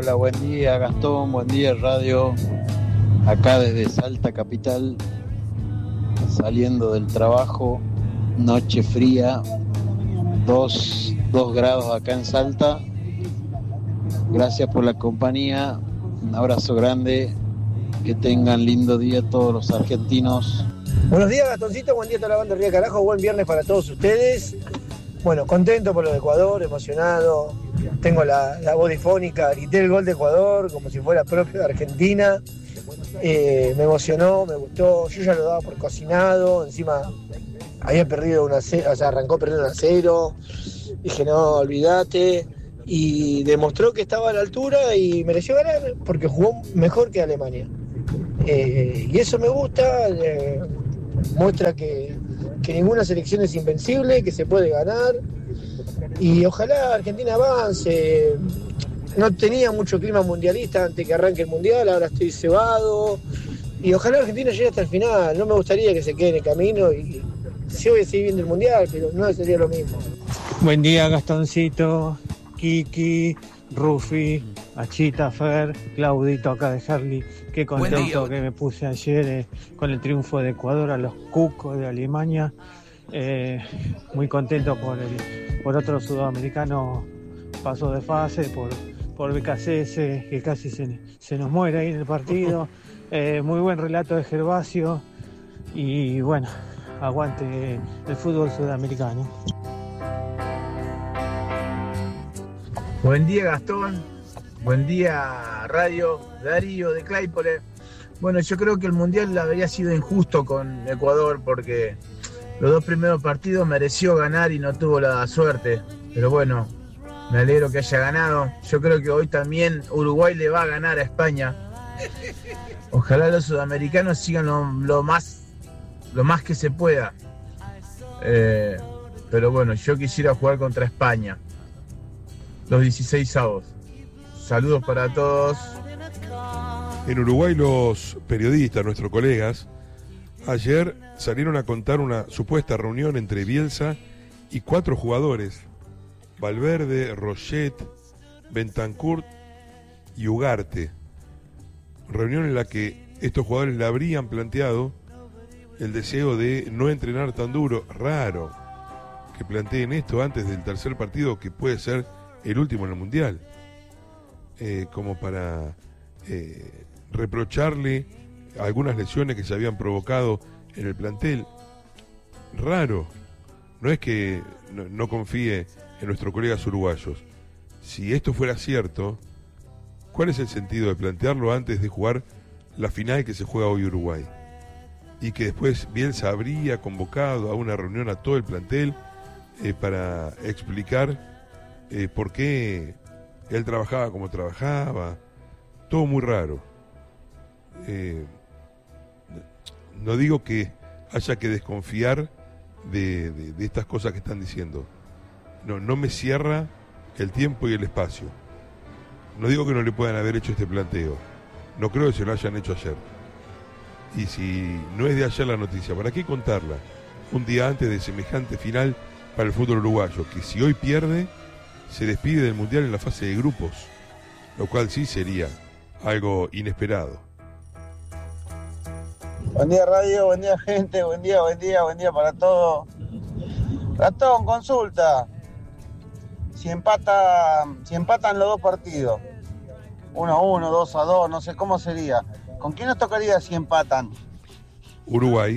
Hola, buen día Gastón, buen día radio. Acá desde Salta Capital, saliendo del trabajo, noche fría, 2 grados acá en Salta. Gracias por la compañía, un abrazo grande, que tengan lindo día todos los argentinos. Buenos días Gastoncito, buen día a toda la banda de Ría Carajo, buen viernes para todos ustedes. Bueno, contento por lo de Ecuador, emocionado, tengo la voz difónica, grité el gol de Ecuador como si fuera propio de Argentina. Me emocionó, me gustó, yo ya lo daba por cocinado, encima había perdido 1-0, o sea, arrancó perdiendo 1-0, dije no, olvídate, y demostró que estaba a la altura y mereció ganar, porque jugó mejor que Alemania. Y eso me gusta, muestra que ninguna selección es invencible, que se puede ganar, y ojalá Argentina avance. No tenía mucho clima mundialista antes que arranque el mundial, ahora estoy cebado, y ojalá Argentina llegue hasta el final. No me gustaría que se quede en el camino, y sí voy a seguir viendo el mundial, pero no sería lo mismo. Buen día Gastoncito, Kiki, Rufi, Achita, Fer, Claudito acá de Harley. Qué contento que me puse ayer con el triunfo de Ecuador a los cucos de Alemania. Muy contento por otro sudamericano pasó de fase, por BKCS, que casi se nos muere ahí en el partido. Muy buen relato de Gervasio y bueno, aguante el fútbol sudamericano. Buen día Gastón, buen día Radio, Darío de Claypole. Bueno, yo creo que el Mundial habría sido injusto con Ecuador porque los 2 primeros partidos mereció ganar y no tuvo la suerte. Pero bueno, me alegro que haya ganado. Yo creo que hoy también Uruguay le va a ganar a España. Ojalá los sudamericanos sigan lo más que se pueda. Pero bueno, yo quisiera jugar contra España los 16avos. Saludos para todos. En Uruguay los periodistas, nuestros colegas, ayer salieron a contar una supuesta reunión entre Bielsa y 4 jugadores: Valverde, Rochet, Bentancur y Ugarte. Reunión en la que estos jugadores le habrían planteado el deseo de no entrenar tan duro. Raro que planteen esto antes del tercer partido, que puede ser el último en el Mundial, como para reprocharle algunas lesiones que se habían provocado en el plantel. Raro. No es que no confíe en nuestros colegas uruguayos. Si esto fuera cierto, ¿cuál es el sentido de plantearlo antes de jugar la final que se juega hoy Uruguay? Y que después Bielsa habría convocado a una reunión a todo el plantel para explicar por qué él trabajaba como trabajaba. Todo muy raro. No digo que haya que desconfiar de estas cosas que están diciendo. No me cierra el tiempo y el espacio. No digo que no le puedan haber hecho este planteo. No creo que se lo hayan hecho ayer. Y si no es de ayer la noticia, ¿para qué contarla un día antes de semejante final para el fútbol uruguayo? Que si hoy pierde, se despide del Mundial en la fase de grupos, lo cual sí sería algo inesperado. Buen día radio, buen día gente, buen día para todos. Gastón, consulta. Si empatan los 2 partidos, 1-1, 2-2, no sé cómo sería. ¿Con quién nos tocaría si empatan? Uruguay.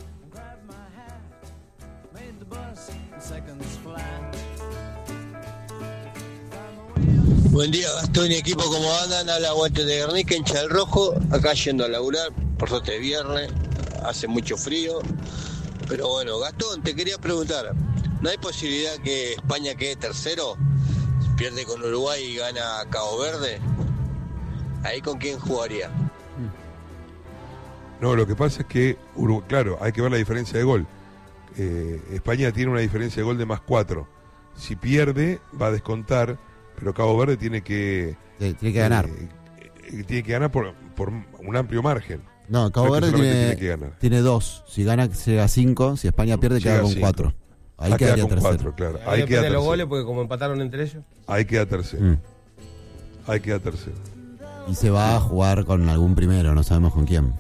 Buen día Gastón y equipo, ¿cómo andan? Habla Aguante de Guernica, hincha del Rojo, acá yendo a laburar, por suerte es viernes, hace mucho frío, pero bueno, Gastón, te quería preguntar, ¿no hay posibilidad que España quede tercero? Pierde con Uruguay y gana Cabo Verde, ¿ahí con quién jugaría? No, lo que pasa es que, claro, hay que ver la diferencia de gol. España tiene una diferencia de gol de +4. Si pierde, va a descontar, pero Cabo Verde tiene que ganar. Tiene que ganar por un amplio margen. No, Cabo Verde tiene 2. Si gana, llega a 5. Si España pierde, queda con 4. Ahí queda con tercero. 4, claro. Ahí queda los goles, porque como empataron entre ellos. Ahí queda tercero. Ahí queda tercero. Y se va a jugar con algún primero, no sabemos con quién.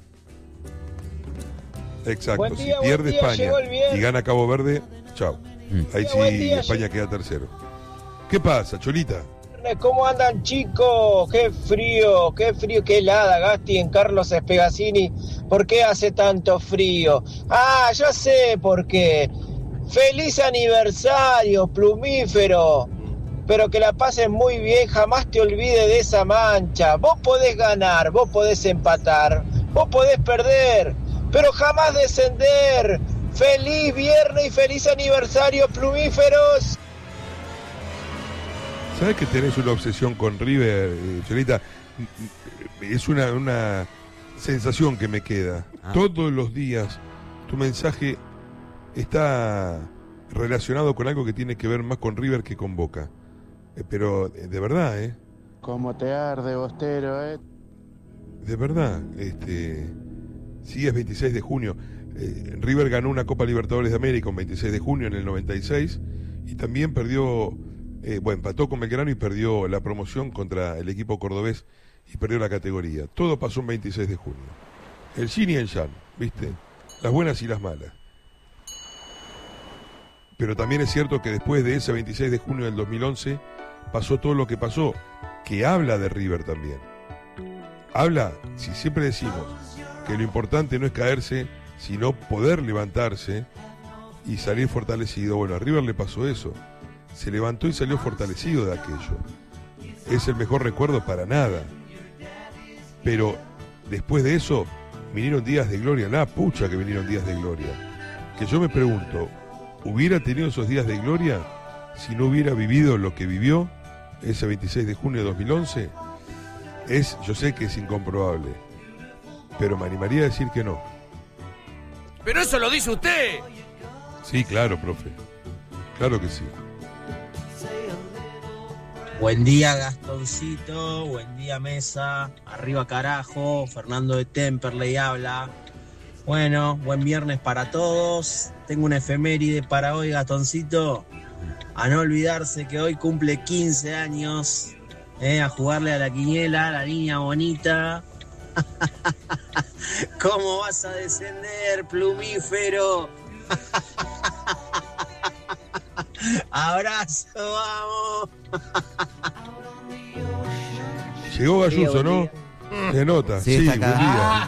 Exacto, si pierde España y gana Cabo Verde, chao. Ahí sí España queda tercero. ¿Qué pasa, Cholita? ¿Cómo andan, chicos? Qué frío, qué helada, Gasti, en Carlos Espegazzini. ¿Por qué hace tanto frío? Ah, ya sé por qué. ¡Feliz aniversario, plumífero! Pero que la pases muy bien, jamás te olvides de esa mancha. Vos podés ganar, vos podés empatar, vos podés perder, pero jamás descender. ¡Feliz viernes y feliz aniversario, plumíferos! ¿Sabes que tenés una obsesión con River, Cholita? Es una sensación que me queda. Todos los días tu mensaje está relacionado con algo que tiene que ver más con River que con Boca. Pero de verdad, ¿eh? Como te arde, Bostero, ¿eh? De verdad, sí, es 26 de junio. River ganó una Copa Libertadores de América un 26 de junio en el 96 y también perdió, empató con Belgrano y perdió la promoción contra el equipo cordobés y perdió la categoría. Todo pasó un 26 de junio. El yin y el yang, ¿viste? Las buenas y las malas. Pero también es cierto que después de ese 26 de junio del 2011 pasó todo lo que pasó, que habla de River también. Habla, si siempre decimos que lo importante no es caerse, sino poder levantarse y salir fortalecido. Bueno, a River le pasó eso. Se levantó y salió fortalecido de aquello. Es el mejor recuerdo para nada. Pero después de eso vinieron días de gloria. La pucha que vinieron días de gloria. Que yo me pregunto, ¿hubiera tenido esos días de gloria si no hubiera vivido lo que vivió ese 26 de junio de 2011? Yo sé que es incomprobable, pero me animaría a decir que no. ¡Pero eso lo dice usted! Sí, claro, profe. Claro que sí. Buen día, Gastoncito. Buen día, mesa. Arriba, carajo. Fernando de Temperley habla. Bueno, buen viernes para todos. Tengo una efeméride para hoy, Gastoncito. A no olvidarse que hoy cumple 15 años. A jugarle a la quiniela, la niña bonita. ¿Cómo vas a descender, plumífero? Abrazo, vamos. Llegó Gayuso, ¿no? Se nota. Sí, buen día.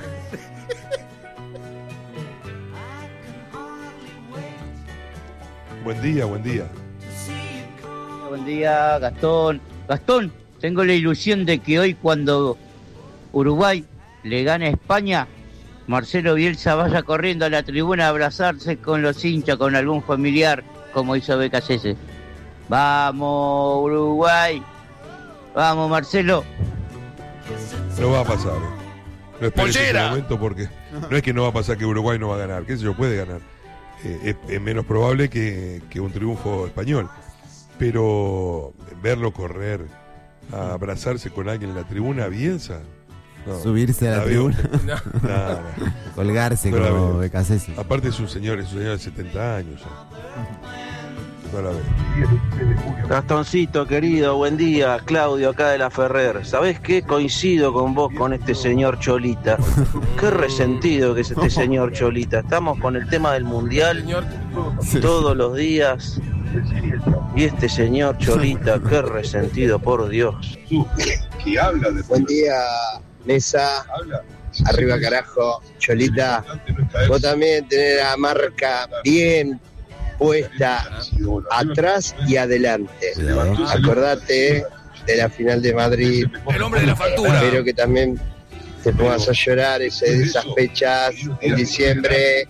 Buen día, buen día. Buen día, Gastón. Gastón, tengo la ilusión de que hoy cuando Uruguay le gane a España, Marcelo Bielsa vaya corriendo a la tribuna a abrazarse con los hinchas, con algún familiar, como hizo BKC. ¡Vamos, Uruguay! ¡Vamos, Marcelo! No va a pasar, No esperes ese momento porque no es que no va a pasar que Uruguay no va a ganar, qué sé yo, puede ganar. Es menos probable que un triunfo español. Pero verlo correr a abrazarse con alguien en la tribuna, Bielsa... No, subirse a la tribuna. No. Colgarse como BKC. Aparte es un señor de 70 años ya. No la veo. Gastoncito, querido, buen día. Claudio, acá de la Ferrer. ¿Sabés qué? Coincido con vos, con este señor Cholita. Qué resentido que es este señor Cholita. Estamos con el tema del Mundial todos los días. Y este señor Cholita, qué resentido, por Dios. Buen día, mesa. Arriba, carajo. Cholita, vos también tenés la marca bien puesta atrás y adelante. Acordate de la final de Madrid. El hombre de la factura. Espero que también te pongas a llorar esas fechas en diciembre.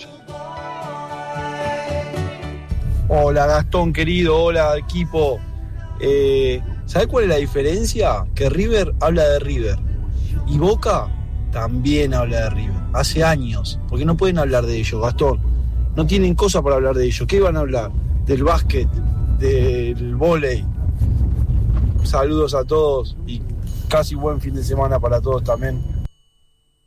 Hola Gastón querido, hola equipo. ¿Sabés cuál es la diferencia? Que River habla de River y Boca también habla de River. Hace años, porque no pueden hablar de ellos, Gastón. No tienen cosa para hablar de ellos. ¿Qué van a hablar? Del básquet, del vóley. Saludos a todos y casi buen fin de semana para todos también.